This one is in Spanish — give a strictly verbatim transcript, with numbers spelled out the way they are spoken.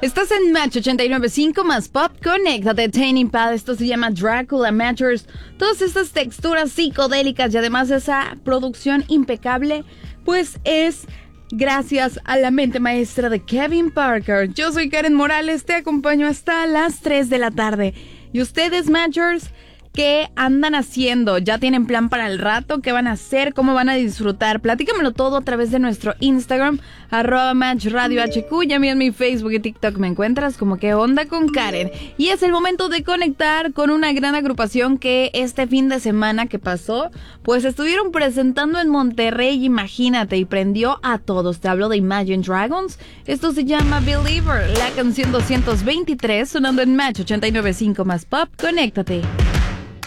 Estás en Match ochenta y nueve punto cinco más Pop. Conéctate, Tiny Pad. Esto se llama Dracula Matchers. Todas estas texturas psicodélicas y además esa producción impecable, pues es gracias a la mente maestra de Kevin Parker. Yo soy Karen Morales, te acompaño hasta las tres de la tarde. ¿Y ustedes, Matchers, qué andan haciendo? ¿Ya tienen plan para el rato? ¿Qué van a hacer? ¿Cómo van a disfrutar? Platícamelo todo a través de nuestro Instagram, arroba Match Radio H Q. Y a mí en mi Facebook y TikTok me encuentras como ¿Qué onda con Karen? Y es el momento de conectar con una gran agrupación que este fin de semana que pasó, pues estuvieron presentando en Monterrey, imagínate, y prendió a todos. Te hablo de Imagine Dragons. Esto se llama Believer, la canción doscientos veintitrés, sonando en Match ochenta y nueve punto cinco más Pop. Conéctate.